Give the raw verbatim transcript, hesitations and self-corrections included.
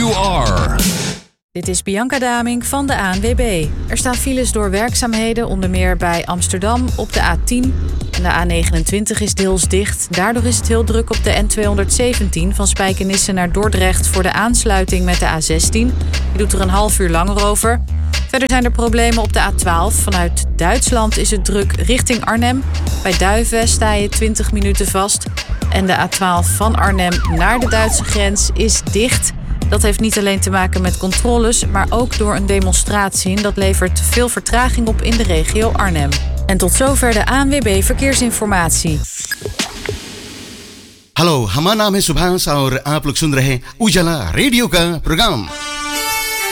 you are. Dit is Bianca Daming van de A N W B. Er staan files door werkzaamheden, onder meer bij Amsterdam op de A tien. En de A negenentwintig is deels dicht. Daardoor is het heel druk op de N tweehonderdzeventien van Spijkenisse naar Dordrecht voor de aansluiting met de A zestien. Je doet er een half uur langer over. Verder zijn er problemen op de A twaalf. Vanuit Duitsland is het druk richting Arnhem. Bij Duiven sta je twintig minuten vast. En de A twaalf van Arnhem naar de Duitse grens is dicht. Dat heeft niet alleen te maken met controles, maar ook door een demonstratie. En dat levert veel vertraging op in de regio Arnhem. En tot zover de A N W B Verkeersinformatie. Hello, हमारा नाम है सुभाष और आप लोग सुन रहे हैं उजाला रेडियो का प्रोग्राम।